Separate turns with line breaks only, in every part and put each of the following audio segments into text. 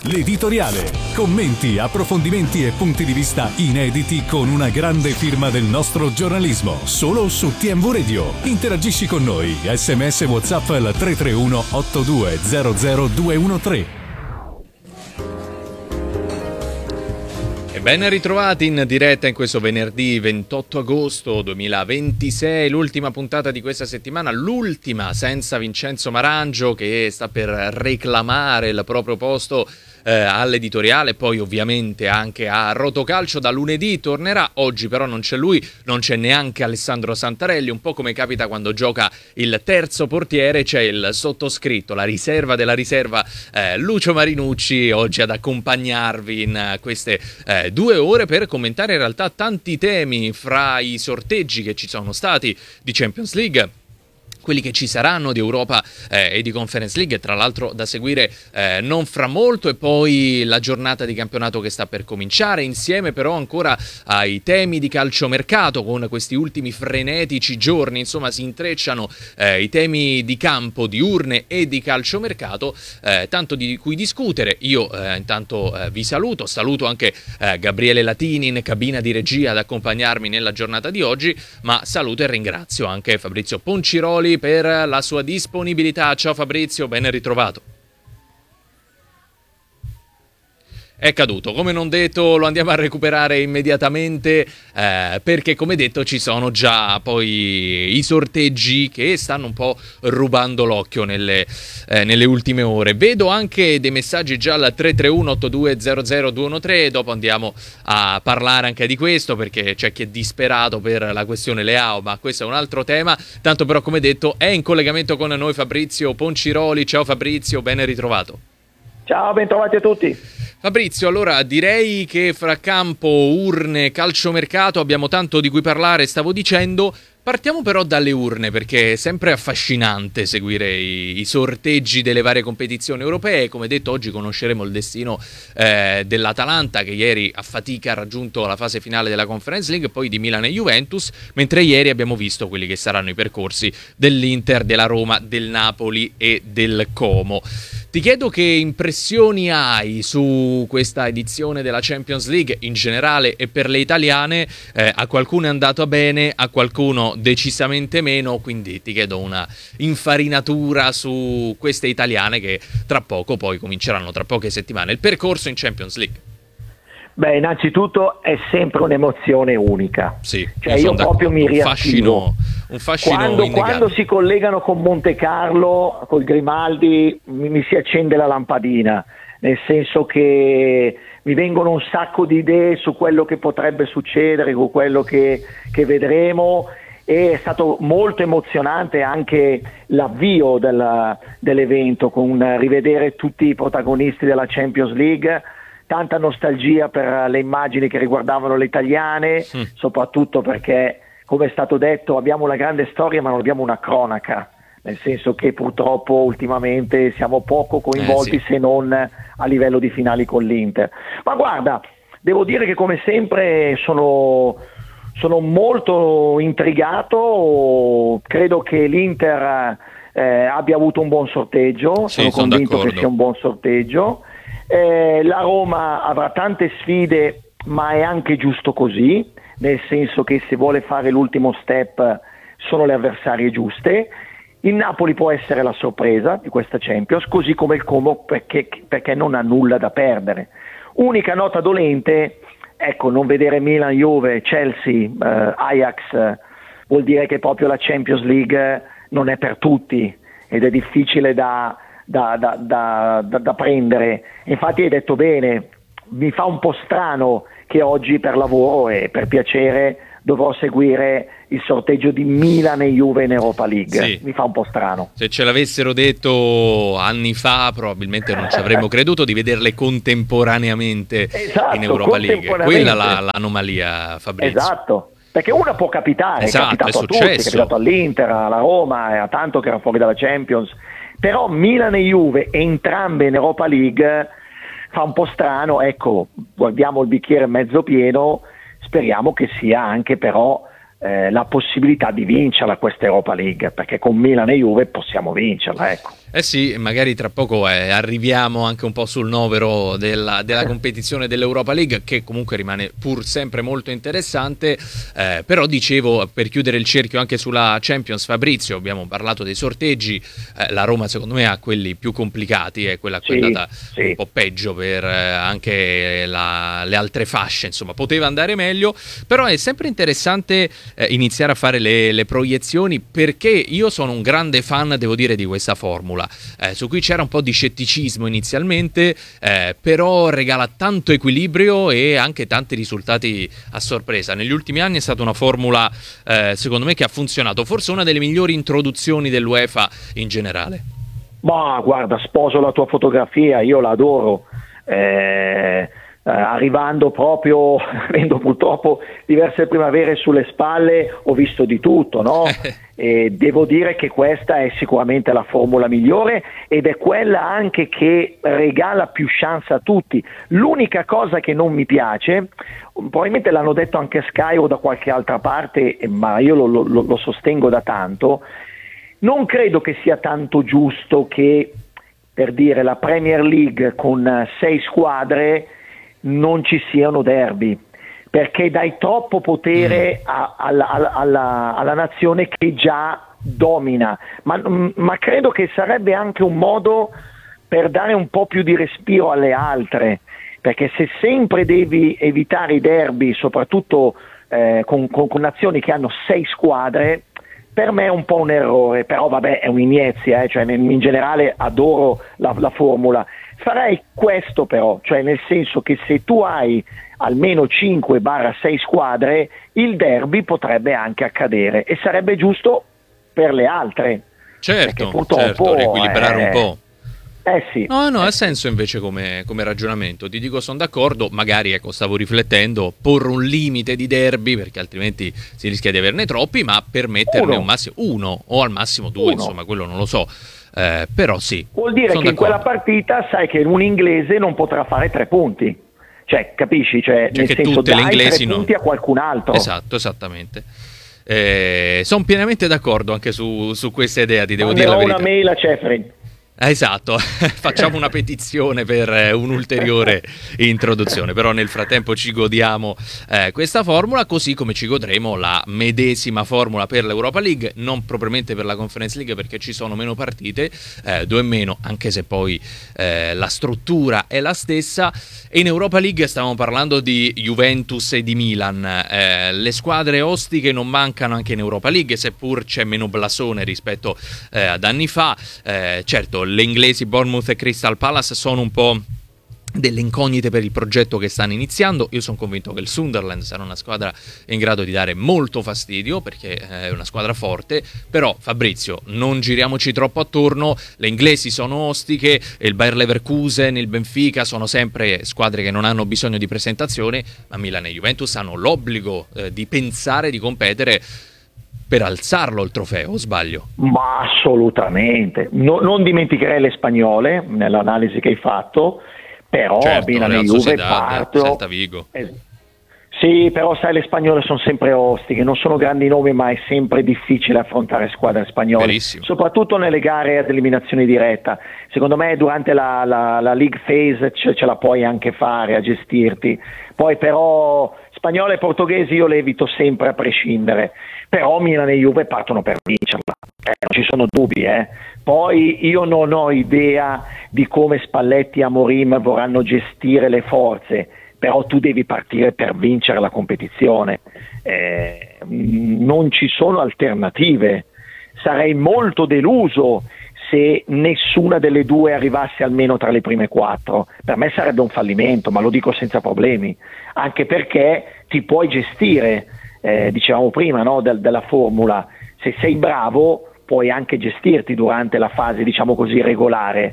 L'editoriale. Commenti, approfondimenti e punti di vista inediti con una grande firma del nostro giornalismo. Solo su TMV Radio. Interagisci con noi. SMS WhatsApp al 331 8200 213.
E ben ritrovati in diretta in questo venerdì 28 agosto 2026, l'ultima puntata di questa settimana, l'ultima senza Vincenzo Marangio che sta per reclamare il proprio posto all'editoriale, poi ovviamente anche a Rotocalcio. Da lunedì tornerà, oggi però non c'è lui, non c'è neanche Alessandro Santarelli, un po' come capita quando gioca il terzo portiere, c'è il sottoscritto, la riserva della riserva, Lucio Marinucci, oggi ad accompagnarvi in queste 2 ore per commentare in realtà tanti temi, fra i sorteggi che ci sono stati di Champions League, quelli che ci saranno di Europa e di Conference League, tra l'altro da seguire non fra molto, e poi la giornata di campionato che sta per cominciare, insieme però ancora ai temi di calciomercato. Con questi ultimi frenetici giorni, insomma, si intrecciano i temi di campo, di urne e di calciomercato, tanto di cui discutere. Io intanto vi saluto anche Gabriele Latini in cabina di regia ad accompagnarmi nella giornata di oggi, ma saluto e ringrazio anche Fabrizio Ponciroli per la sua disponibilità. Ciao Fabrizio, ben ritrovato. È caduto, come non detto lo andiamo a recuperare immediatamente, perché come detto ci sono già poi i sorteggi che stanno un po' rubando l'occhio nelle ultime ore. Vedo anche dei messaggi già al 331 8200 213, dopo andiamo a parlare anche di questo, perché c'è chi è disperato per la questione Leao, ma questo è un altro tema. Tanto però, come detto, è in collegamento con noi Fabrizio Ponciroli. Ciao Fabrizio, ben ritrovato.
Ciao, ben trovati a tutti.
Fabrizio, allora direi che fra campo, urne, calciomercato abbiamo tanto di cui parlare, stavo dicendo. Partiamo però dalle urne, perché è sempre affascinante seguire i sorteggi delle varie competizioni europee. Come detto, oggi conosceremo il destino dell'Atalanta, che ieri a fatica ha raggiunto la fase finale della Conference League, poi di Milan e Juventus, mentre ieri abbiamo visto quelli che saranno i percorsi dell'Inter, della Roma, del Napoli e del Como. Ti chiedo che impressioni hai su questa edizione della Champions League in generale e per le italiane. A qualcuno è andato bene, a qualcuno decisamente meno, quindi ti chiedo una infarinatura su queste italiane che tra poco poi cominceranno, tra poche settimane, il percorso in Champions League.
Beh, innanzitutto è sempre un'emozione unica.
Sì,
cioè io proprio mi riattivo.
Un fascino
quando si collegano con Monte Carlo, col Grimaldi, mi si accende la lampadina, nel senso che mi vengono un sacco di idee su quello che potrebbe succedere, con quello che vedremo. E è stato molto emozionante anche l'avvio dell'evento, con rivedere tutti i protagonisti della Champions League, tanta nostalgia per le immagini che riguardavano le italiane, soprattutto perché, come è stato detto, abbiamo una grande storia ma non abbiamo una cronaca, nel senso che purtroppo ultimamente siamo poco coinvolti, se non a livello di finali con l'Inter. Ma guarda, devo dire che come sempre sono molto intrigato. Credo che l'Inter abbia avuto un buon sorteggio, sono convinto che sia un buon sorteggio. La Roma avrà tante sfide, ma è anche giusto così, nel senso che se vuole fare l'ultimo step sono le avversarie giuste. Il Napoli può essere la sorpresa di questa Champions, così come il Como, perché non ha nulla da perdere. Unica nota dolente, ecco, non vedere Milan, Juve, Chelsea, Ajax vuol dire che proprio la Champions League non è per tutti ed è difficile da prendere. Infatti hai detto bene, mi fa un po' strano che oggi per lavoro e per piacere dovrò seguire il sorteggio di Milan e Juve in Europa League. Sì. Mi fa un po' strano.
Se ce l'avessero detto anni fa probabilmente non ci avremmo creduto di vederle contemporaneamente in Europa League. Quella è l'anomalia, Fabrizio.
Esatto, perché una può capitare, è capitato a tutti, è capitato all'Inter, alla Roma e a tanto che era fuori dalla Champions, però Milan e Juve entrambe in Europa League fa un po' strano. Ecco, guardiamo il bicchiere mezzo pieno, speriamo che sia anche però la possibilità di vincerla questa Europa League, perché con Milan e Juve possiamo vincerla, ecco.
Eh sì, magari tra poco arriviamo anche un po' sul novero della competizione dell'Europa League, che comunque rimane pur sempre molto interessante, però dicevo, per chiudere il cerchio anche sulla Champions, Fabrizio, abbiamo parlato dei sorteggi, la Roma secondo me ha quelli più complicati, è quella a cui è andata un po' peggio per anche le altre fasce, insomma poteva andare meglio, però è sempre interessante iniziare a fare le proiezioni, perché io sono un grande fan, devo dire, di questa formula. Su cui c'era un po' di scetticismo inizialmente, però regala tanto equilibrio e anche tanti risultati a sorpresa. Negli ultimi anni è stata una formula secondo me che ha funzionato, forse una delle migliori introduzioni dell'UEFA in generale.
Ma guarda, sposo la tua fotografia, io la adoro. Arrivando proprio, avendo purtroppo diverse primavere sulle spalle, ho visto di tutto, no? E devo dire che questa è sicuramente la formula migliore ed è quella anche che regala più chance a tutti. L'unica cosa che non mi piace, probabilmente l'hanno detto anche Sky o da qualche altra parte, ma io lo sostengo da tanto, non credo che sia tanto giusto che, per dire, la Premier League con 6 squadre non ci siano derby, perché dai troppo potere alla nazione che già domina, ma credo che sarebbe anche un modo per dare un po' più di respiro alle altre, perché se sempre devi evitare i derby, soprattutto con nazioni che hanno 6 squadre, per me è un po' un errore, però vabbè, è un'iniezia, cioè in generale adoro la formula. Farei questo però, cioè nel senso che se tu hai almeno 5-6 squadre, il derby potrebbe anche accadere e sarebbe giusto per le altre.
Certo, riequilibrare un po'.
Sì.
No, ha senso invece come ragionamento. Ti dico, sono d'accordo. Magari, stavo riflettendo, porre un limite di derby, perché altrimenti si rischia di averne troppi, ma permetterne un massimo uno o al massimo 2, insomma, quello non lo so. Però sì.
Vuol dire che in quella partita sai che un inglese non potrà fare 3 punti. Cioè, capisci? Cioè nel
che
senso,
tutte le inglesi
3 punti a qualcun altro.
Esatto, esattamente. Sono pienamente d'accordo anche su questa idea, ti devo dire la verità.
Una mail a Ceferin.
Esatto, facciamo una petizione per un'ulteriore introduzione, però nel frattempo ci godiamo questa formula, così come ci godremo la medesima formula per l'Europa League, non propriamente per la Conference League perché ci sono meno partite, 2 in meno, anche se poi la struttura è la stessa. E in Europa League stiamo parlando di Juventus e di Milan, le squadre ostiche non mancano anche in Europa League, seppur c'è meno blasone rispetto ad anni fa. Certo, le inglesi Bournemouth e Crystal Palace sono un po' delle incognite per il progetto che stanno iniziando. Io sono convinto che il Sunderland sarà una squadra in grado di dare molto fastidio, perché è una squadra forte. Però Fabrizio, non giriamoci troppo attorno, le inglesi sono ostiche, il Bayer Leverkusen, il Benfica sono sempre squadre che non hanno bisogno di presentazione, ma Milan e Juventus hanno l'obbligo di pensare di competere per alzarlo il trofeo, o sbaglio?
Ma assolutamente, non dimenticherei le spagnole nell'analisi che hai fatto, però
certo,
Milan e Juve parto.
Celta Vigo.
Sì, però sai, le spagnole sono sempre ostiche, non sono grandi nomi, ma è sempre difficile affrontare squadre spagnole.
Verissimo.
Soprattutto nelle gare ad eliminazione diretta. Secondo me durante la league phase ce la puoi anche fare a gestirti. Poi però spagnole e portoghesi io le evito sempre a prescindere, però Milan e Juve partono per vincerla, non ci sono dubbi. Poi io non ho idea di come Spalletti e Amorim vorranno gestire le forze, però tu devi partire per vincere la competizione, non ci sono alternative. Sarei molto deluso se nessuna delle due arrivasse almeno tra le prime 4. Per me sarebbe un fallimento, ma lo dico senza problemi, anche perché ti puoi gestire, dicevamo prima, no, della formula, se sei bravo puoi anche gestirti durante la fase, diciamo così, regolare.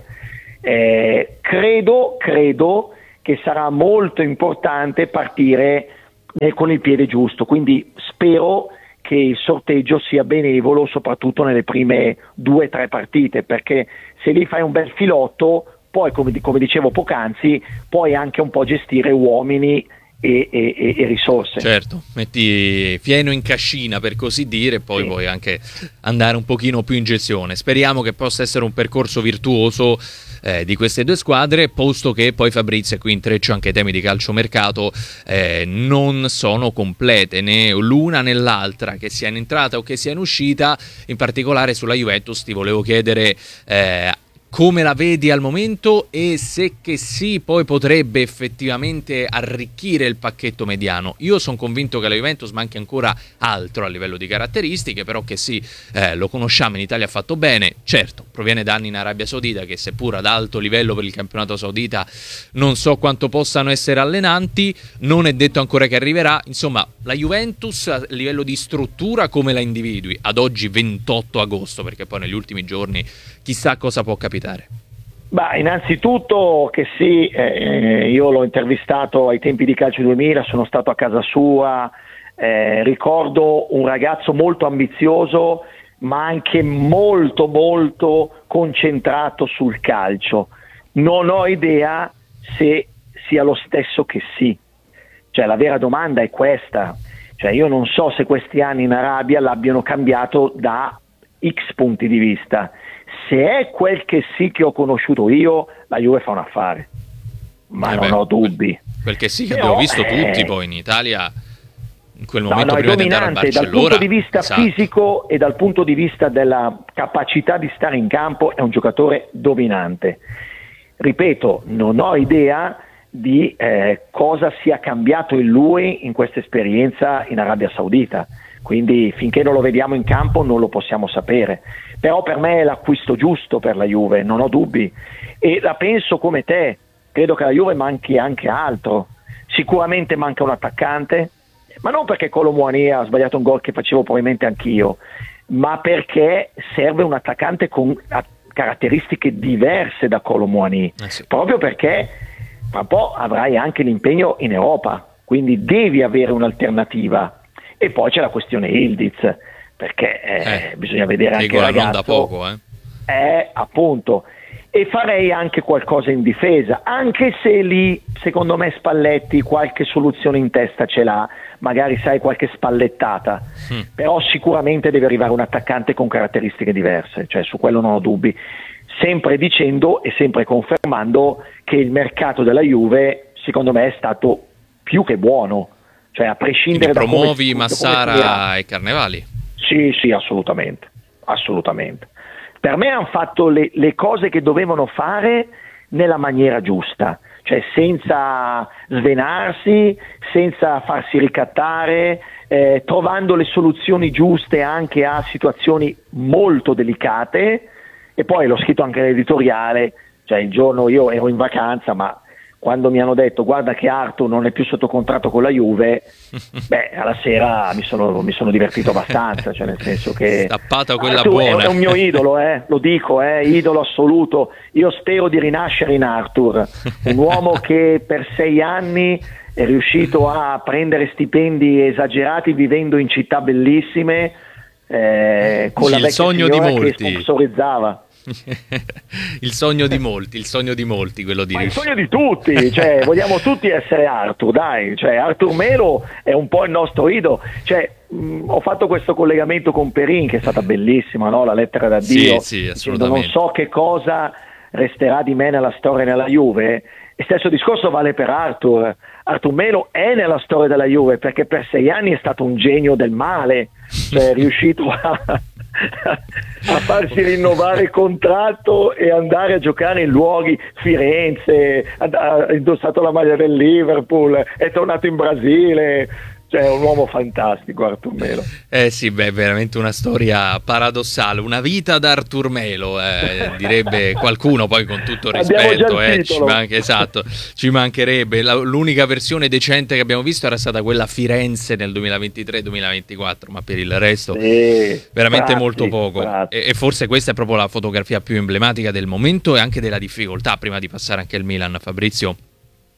Credo che sarà molto importante partire con il piede giusto, quindi spero che il sorteggio sia benevolo soprattutto nelle prime 2-3 partite, perché se lì fai un bel filotto poi, come dicevo poc'anzi, puoi anche un po' gestire uomini e risorse.
Certo, metti fieno in cascina per così dire, poi
Sì.
puoi anche andare un pochino più in gestione. Speriamo che possa essere un percorso virtuoso di queste due squadre, posto che poi, Fabrizio, e qui intreccio anche i temi di calciomercato, non sono complete né l'una né l'altra, che sia in entrata o che sia in uscita. In particolare sulla Juventus ti volevo chiedere come la vedi al momento e se che sì poi potrebbe effettivamente arricchire il pacchetto mediano. Io sono convinto che la Juventus manchi ancora altro a livello di caratteristiche, però che sì, lo conosciamo, in Italia ha fatto bene, certo, proviene da anni in Arabia Saudita, che seppur ad alto livello per il campionato saudita non so quanto possano essere allenanti, non è detto ancora che arriverà. Insomma, la Juventus a livello di struttura come la individui ad oggi 28 agosto, perché poi negli ultimi giorni chissà cosa può capitare.
Beh, innanzitutto che sì, io l'ho intervistato ai tempi di Calcio 2000, sono stato a casa sua, ricordo un ragazzo molto ambizioso ma anche molto molto concentrato sul calcio. Non ho idea se sia lo stesso che sì, cioè la vera domanda è questa, cioè io non so se questi anni in Arabia l'abbiano cambiato da X punti di vista. Se è quel che sì che ho conosciuto io, la Juve fa un affare, ma non ho dubbi.
Quel che sì che
Però,
abbiamo visto tutti poi in Italia in quel momento
è
prima di andare al
dominante
Barcellona.
dal punto di vista
Esatto.
fisico e dal punto di vista della capacità di stare in campo, è un giocatore dominante. Ripeto, non ho idea di cosa sia cambiato in lui in questa esperienza in Arabia Saudita, quindi finché non lo vediamo in campo non lo possiamo sapere. Però per me è l'acquisto giusto per la Juve, non ho dubbi, e la penso come te, credo che la Juve manchi anche altro. Sicuramente manca un attaccante, ma non perché Kolo Muani ha sbagliato un gol che facevo probabilmente anch'io, ma perché serve un attaccante con caratteristiche diverse da Kolo Muani,
Sì.
proprio perché tra un po' avrai anche l'impegno in Europa, quindi devi avere un'alternativa. E poi c'è la questione Ildiz, perché bisogna vedere anche il ragazzo.
Non da poco,
appunto. E farei anche qualcosa in difesa, anche se lì secondo me Spalletti qualche soluzione in testa ce l'ha, magari sai qualche spallettata, però sicuramente deve arrivare un attaccante con caratteristiche diverse, cioè su quello non ho dubbi, sempre dicendo e sempre confermando che il mercato della Juve secondo me è stato più che buono, cioè a prescindere
quindi
da
promuovi Massara e Carnevali.
Sì, assolutamente. Per me hanno fatto le cose che dovevano fare nella maniera giusta, cioè senza svenarsi, senza farsi ricattare, trovando le soluzioni giuste anche a situazioni molto delicate. E poi l'ho scritto anche nell'editoriale, cioè il giorno io ero in vacanza, ma quando mi hanno detto guarda che Arthur non è più sotto contratto con la Juve, alla sera mi sono divertito abbastanza, cioè nel senso che
stappata quella
Arthur
buona.
è un mio idolo, lo dico, idolo assoluto. Io spero di rinascere in Arthur, un uomo che per 6 anni è riuscito a prendere stipendi esagerati vivendo in città bellissime, con la vecchia
sogno di
signora che
molti.
sponsorizzava.
il sogno di molti, quello di
Ma il sogno di tutti, cioè vogliamo tutti essere Arthur, dai, cioè Arthur Melo è un po' il nostro idolo, cioè ho fatto questo collegamento con Perin che è stata bellissima, no? La lettera d'addio,
sì,
dicendo
assolutamente.
non so che cosa resterà di me nella storia nella Juve. E stesso discorso vale per Arthur Melo, è nella storia della Juve perché per 6 anni è stato un genio del male, cioè è riuscito a farsi rinnovare il contratto e andare a giocare in luoghi, Firenze, ha indossato la maglia del Liverpool, è tornato in Brasile, cioè è un uomo fantastico Arthur Melo.
Sì, veramente una storia paradossale, una vita da Arthur Melo, direbbe qualcuno, poi con tutto il rispetto, ci mancherebbe. L'unica versione decente che abbiamo visto era stata quella a Firenze nel 2023-2024, ma per il resto veramente molto poco. E forse questa è proprio la fotografia più emblematica del momento e anche della difficoltà, prima di passare anche al Milan, Fabrizio.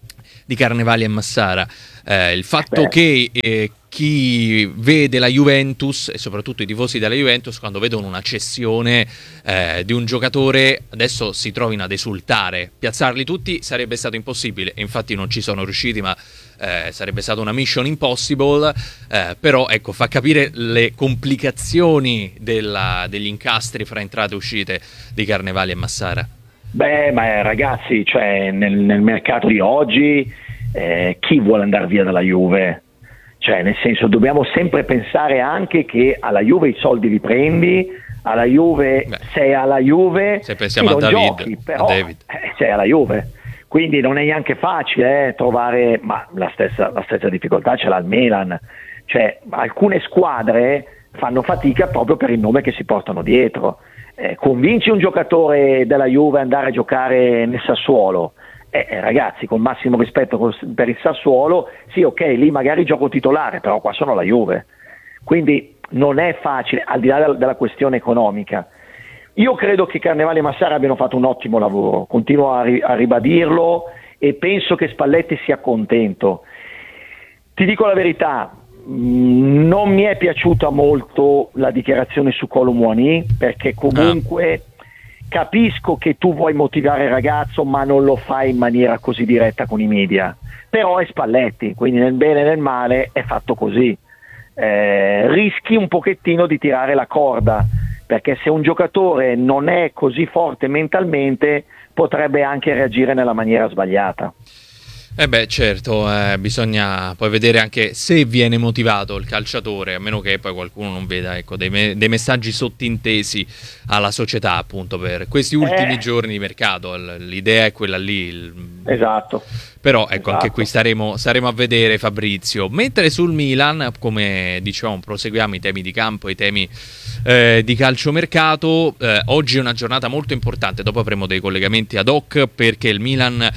di Carnevali e Massara. Il fatto che chi vede la Juventus, e soprattutto i tifosi della Juventus, quando vedono una cessione di un giocatore, adesso si trovino ad esultare. Piazzarli tutti sarebbe stato impossibile, e infatti non ci sono riusciti, ma sarebbe stata una mission impossible, però ecco, fa capire le complicazioni degli incastri fra entrate e uscite di Carnevali e Massara.
Beh, ma ragazzi, cioè nel mercato di oggi chi vuole andare via dalla Juve? Cioè, nel senso, dobbiamo sempre pensare anche che alla Juve i soldi li prendi, alla Juve, sei alla Juve,
se pensiamo a David,
giochi, però sei alla Juve. Quindi non è neanche facile trovare, ma la stessa difficoltà ce l'ha il Milan. Cioè, alcune squadre fanno fatica proprio per il nome che si portano dietro. Convinci un giocatore della Juve ad andare a giocare nel Sassuolo, ragazzi, con massimo rispetto per il Sassuolo, sì, ok, lì magari gioco titolare, però qua sono la Juve. Quindi non è facile, al di là della questione economica. Io credo che Carnevali e Massara abbiano fatto un ottimo lavoro, continuo a ribadirlo, e penso che Spalletti sia contento. Ti dico la verità, non mi è piaciuta molto la dichiarazione su Kolo Muani, perché comunque capisco che tu vuoi motivare il ragazzo, ma non lo fai in maniera così diretta con i media. Però è Spalletti, quindi nel bene e nel male è fatto così. Rischi un pochettino di tirare la corda, perché se un giocatore non è così forte mentalmente potrebbe anche reagire nella maniera sbagliata.
Certo, bisogna poi vedere anche se viene motivato il calciatore, a meno che poi qualcuno non veda, ecco, dei messaggi sottintesi alla società, appunto, per questi ultimi giorni di mercato. L'idea è quella lì.
Esatto.
Però ecco, anche qui staremo a vedere, Fabrizio. Mentre sul Milan, come dicevamo, proseguiamo i temi di campo, i temi di calciomercato. Oggi è una giornata molto importante, dopo avremo dei collegamenti ad hoc, perché il Milan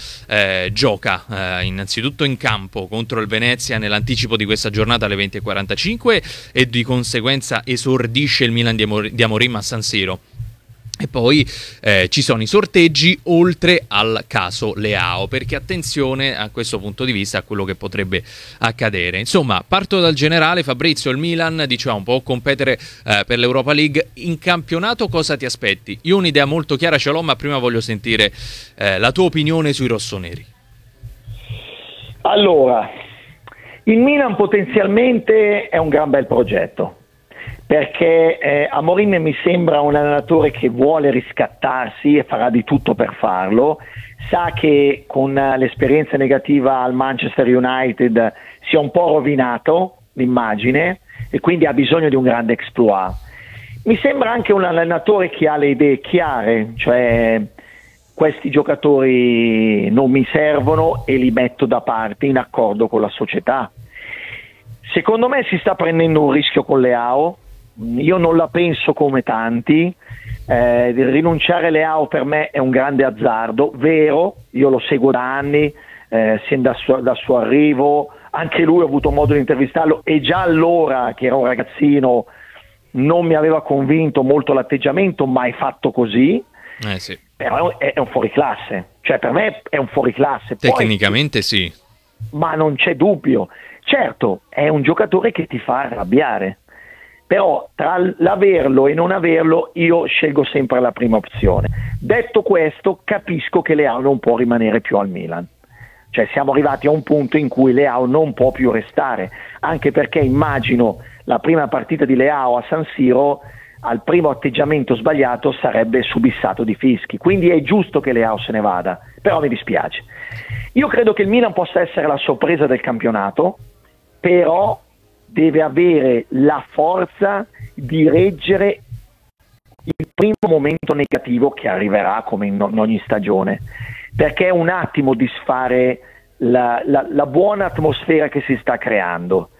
gioca innanzitutto in campo contro il Venezia nell'anticipo di questa giornata alle 20:45, e di conseguenza esordisce il Milan di Amorim a San Siro. E poi ci sono i sorteggi, oltre al caso Leao, perché attenzione a questo punto di vista a quello che potrebbe accadere. Insomma, parto dal generale. Fabrizio, il Milan, diciamo, può competere per l'Europa League. In campionato cosa ti aspetti? Io un'idea molto chiara ce l'ho, ma prima voglio sentire la tua opinione sui rossoneri.
Allora, il Milan potenzialmente è un gran bel progetto, perché Amorim mi sembra un allenatore che vuole riscattarsi e farà di tutto per farlo. Sa che con l'esperienza negativa al Manchester United si è un po' rovinato l'immagine e quindi ha bisogno di un grande exploit. Mi sembra anche un allenatore che ha le idee chiare, cioè questi giocatori non mi servono e li metto da parte in accordo con la società. Secondo me si sta prendendo un rischio con Leao. Io non la penso come tanti, rinunciare a Leao per me è un grande azzardo, vero, io lo seguo da anni, sin dal suo arrivo, anche lui ho avuto modo di intervistarlo e già allora, che era un ragazzino, non mi aveva convinto molto l'atteggiamento, ma è fatto così,
sì.
Però è un fuoriclasse, cioè per me è un fuoriclasse.
Tecnicamente sì.
Ma non c'è dubbio, certo è un giocatore che ti fa arrabbiare. Però tra l'averlo e non averlo io scelgo sempre la prima opzione. Detto questo, capisco che Leao non può rimanere più al Milan. Cioè siamo arrivati a un punto in cui Leao non può più restare, anche perché immagino la prima partita di Leao a San Siro, al primo atteggiamento sbagliato sarebbe subissato di fischi. Quindi è giusto che Leao se ne vada, però mi dispiace. Io credo che il Milan possa essere la sorpresa del campionato, però deve avere la forza di reggere il primo momento negativo che arriverà come in ogni stagione, perché è un attimo disfare la buona atmosfera che si sta creando.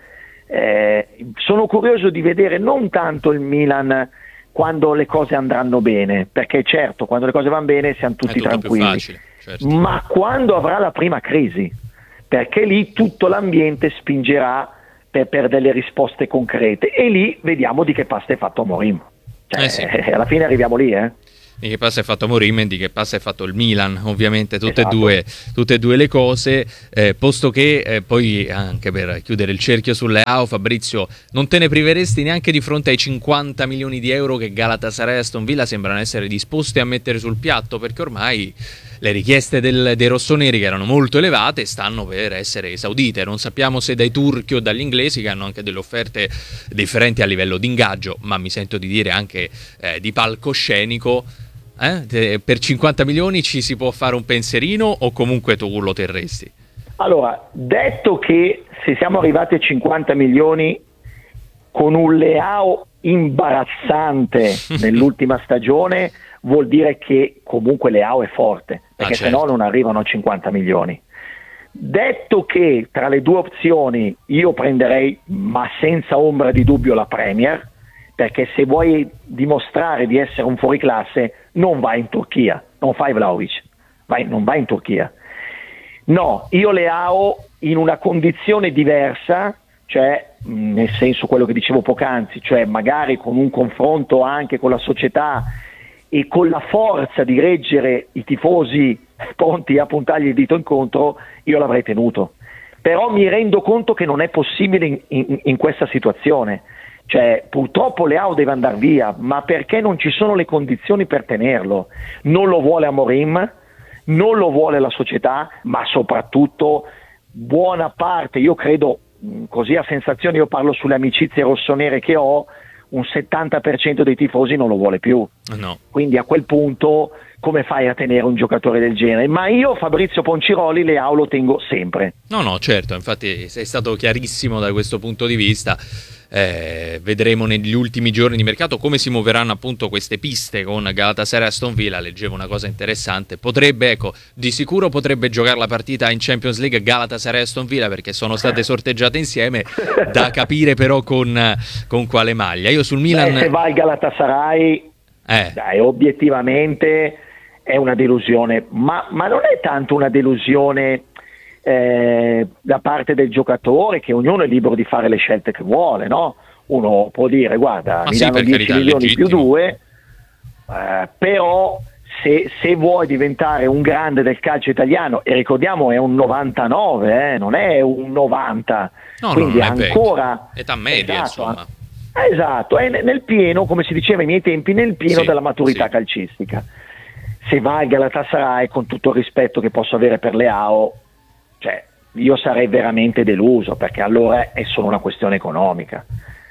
Sono curioso di vedere non tanto il Milan quando le cose andranno bene, perché certo quando le cose vanno bene siamo tutti tranquilli,
facile, certo.
Ma quando avrà la prima crisi, perché lì tutto l'ambiente spingerà per delle risposte concrete e lì vediamo di che pasta è fatto Amorim. Cioè,
sì.
Alla fine arriviamo lì.
Di che passa è fatto Amorim e di che passa è fatto il Milan, ovviamente tutte
Esatto.
e due le cose, posto che poi anche per chiudere il cerchio sulle Leao, Fabrizio, non te ne priveresti neanche di fronte ai 50 milioni di euro che Galatasaray e Aston Villa sembrano essere disposti a mettere sul piatto, perché ormai le richieste dei rossoneri, che erano molto elevate, stanno per essere esaudite. Non sappiamo se dai turchi o dagli inglesi, che hanno anche delle offerte differenti a livello di ingaggio, ma mi sento di dire anche di palcoscenico. Per 50 milioni ci si può fare un pensierino o comunque tu lo terresti?
Allora, detto che se siamo arrivati a 50 milioni con un Leao imbarazzante nell'ultima stagione, vuol dire che comunque Leao è forte, perché
certo.
se no non arrivano a 50 milioni. Detto che tra le due opzioni io prenderei, ma senza ombra di dubbio, la Premier, perché se vuoi dimostrare di essere un fuoriclasse non vai in Turchia, non fai Vlahovic, non vai in Turchia. No, io Leao in una condizione diversa, cioè nel senso quello che dicevo poc'anzi, cioè magari con un confronto anche con la società e con la forza di reggere i tifosi pronti a puntargli il dito incontro, io l'avrei tenuto. Però mi rendo conto che non è possibile in questa situazione. Cioè, purtroppo Leao deve andare via, ma perché non ci sono le condizioni per tenerlo? Non lo vuole Amorim, non lo vuole la società, ma soprattutto buona parte, io credo, così a sensazione, io parlo sulle amicizie rossonere che ho, un 70% dei tifosi non lo vuole più.
No.
Quindi a quel punto come fai a tenere un giocatore del genere? Ma io, Fabrizio Ponciroli, Leao lo tengo sempre.
No, certo, infatti sei stato chiarissimo da questo punto di vista. Vedremo negli ultimi giorni di mercato come si muoveranno appunto queste piste con Galatasaray e Aston Villa. Leggevo una cosa interessante, di sicuro potrebbe giocare la partita in Champions League Galatasaray e Aston Villa, perché sono state sorteggiate insieme, da capire però con quale maglia. Io sul Milan,
se vai Galatasaray, dai, obiettivamente è una delusione, ma non è tanto una delusione da parte del giocatore, che ognuno è libero di fare le scelte che vuole, no? Uno può dire guarda, mi danno 10 milioni più 2, però se vuoi diventare un grande del calcio italiano, e ricordiamo è un 99, non è un 90, quindi
non è
ancora
età media, insomma.
Esatto, è nel pieno, come si diceva ai miei tempi, nel pieno della maturità calcistica. Se vai al Galatasaray, con tutto il rispetto che posso avere per Leao, cioè io sarei veramente deluso, perché allora è solo una questione economica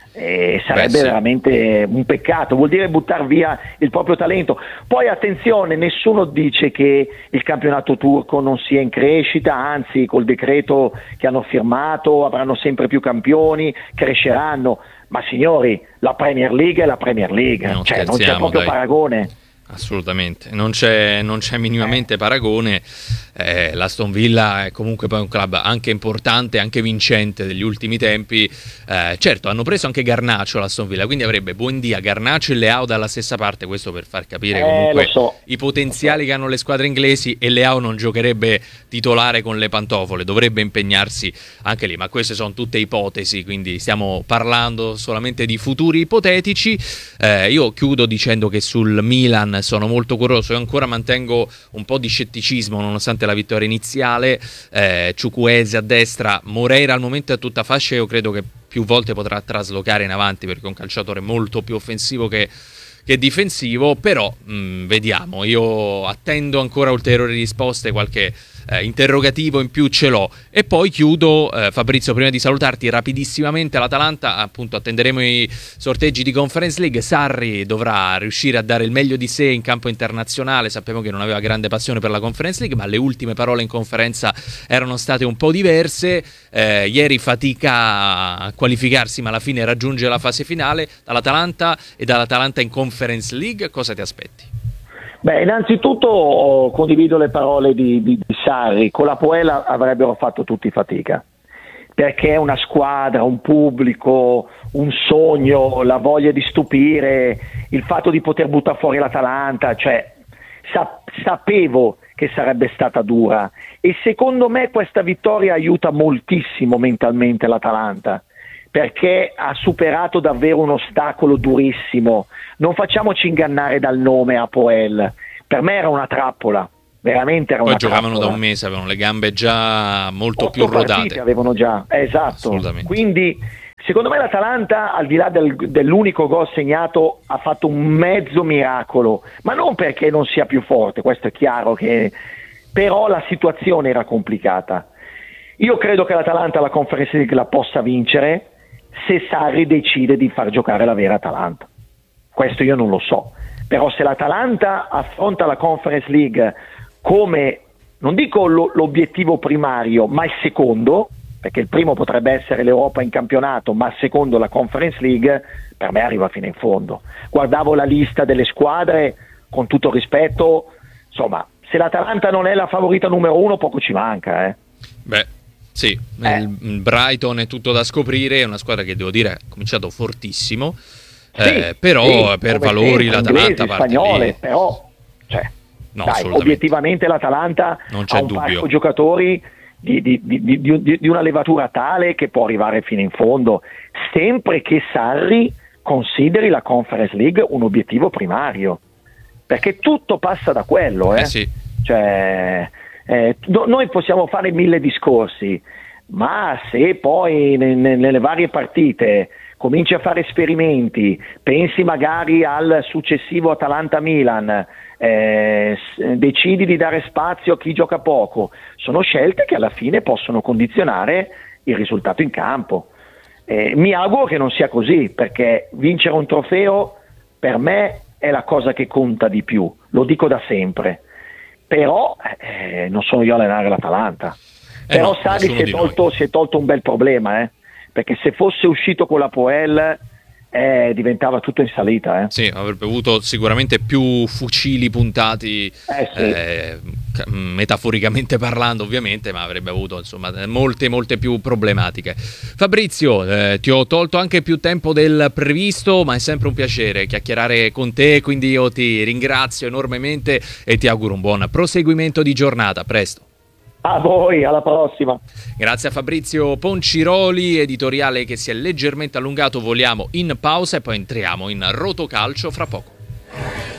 e sarebbe veramente un peccato, vuol dire buttare via il proprio talento. Poi attenzione, nessuno dice che il campionato turco non sia in crescita, anzi col decreto che hanno firmato avranno sempre più campioni, cresceranno, ma signori, la Premier League è la Premier League, non c'è proprio paragone.
Assolutamente, non c'è minimamente paragone. L'Aston Villa è comunque poi un club anche importante, anche vincente degli ultimi tempi. Certo, hanno preso anche Garnacho l'Aston Villa, quindi avrebbe Buendia, Garnacho e Leao dalla stessa parte, questo per far capire comunque i potenziali che hanno le squadre inglesi, e Leao non giocherebbe titolare con le pantofole, dovrebbe impegnarsi anche lì, ma queste sono tutte ipotesi, quindi stiamo parlando solamente di futuri ipotetici. Io chiudo dicendo che sul Milan sono molto curioso, io ancora mantengo un po' di scetticismo nonostante la vittoria iniziale. Chukwueze a destra, Moreira al momento è tutta fascia, io credo che più volte potrà traslocare in avanti, perché è un calciatore molto più offensivo che difensivo, però vediamo, io attendo ancora ulteriori risposte, qualche interrogativo in più ce l'ho. E poi chiudo, Fabrizio, prima di salutarti rapidissimamente, l'Atalanta, appunto attenderemo i sorteggi di Conference League. Sarri dovrà riuscire a dare il meglio di sé in campo internazionale, sappiamo che non aveva grande passione per la Conference League, ma le ultime parole in conferenza erano state un po' diverse. Ieri fatica a qualificarsi, ma alla fine raggiunge la fase finale dall'Atalanta, e dall'Atalanta in Conference League cosa ti aspetti?
Beh, innanzitutto condivido le parole di Sarri. Con la Poela avrebbero fatto tutti fatica, perché è una squadra, un pubblico, un sogno, la voglia di stupire, il fatto di poter buttare fuori l'Atalanta, cioè sapevo che sarebbe stata dura, e secondo me questa vittoria aiuta moltissimo mentalmente l'Atalanta, perché ha superato davvero un ostacolo durissimo. Non facciamoci ingannare dal nome Hapoel, per me era una trappola, veramente era
Poi
una
giocavano
trappola.
da un mese, avevano le gambe già molto
8
più rodate.
partite avevano già, esatto.
Assolutamente.
Quindi secondo me l'Atalanta, al di là dell'unico gol segnato, ha fatto un mezzo miracolo, ma non perché non sia più forte, questo è chiaro, però la situazione era complicata. Io credo che l'Atalanta la Conference League la possa vincere se Sarri decide di far giocare la vera Atalanta. Questo io non lo so, però se l'Atalanta affronta la Conference League come, non dico l'obiettivo primario, ma il secondo, perché il primo potrebbe essere l'Europa in campionato, ma il secondo la Conference League, per me arriva fino in fondo. Guardavo la lista delle squadre, con tutto rispetto, insomma, se l'Atalanta non è la favorita numero 1, poco ci manca.
Beh, sì, il Brighton è tutto da scoprire, è una squadra che devo dire ha cominciato fortissimo, però
sì,
per valori
sempre,
l'Atalanta
inglesi,
parte
spagnole,
lì.
però
No,
dai,
assolutamente.
obiettivamente l'Atalanta
Non c'è
ha un
dubbio.
parco giocatori di una levatura tale che può arrivare fino in fondo, sempre che Sarri consideri la Conference League un obiettivo primario, perché tutto passa da quello.
Sì.
Cioè, noi possiamo fare 1000 discorsi, ma se poi nelle varie partite cominci a fare esperimenti, pensi magari al successivo Atalanta-Milan, decidi di dare spazio a chi gioca poco, sono scelte che alla fine possono condizionare il risultato in campo. Mi auguro che non sia così, perché vincere un trofeo per me è la cosa che conta di più, lo dico da sempre, però non sono io a allenare l'Atalanta. Però
no,
Sarri si è tolto un bel problema, perché se fosse uscito con la Poel diventava tutto in salita.
Sì, avrebbe avuto sicuramente più fucili puntati,
Sì.
metaforicamente parlando ovviamente, ma avrebbe avuto insomma molte più problematiche. Fabrizio, ti ho tolto anche più tempo del previsto, ma è sempre un piacere chiacchierare con te, quindi io ti ringrazio enormemente e ti auguro un buon proseguimento di giornata. A presto.
A voi, alla prossima.
Grazie a Fabrizio Ponciroli, editoriale che si è leggermente allungato. Voliamo in pausa e poi entriamo in Rotocalcio fra poco.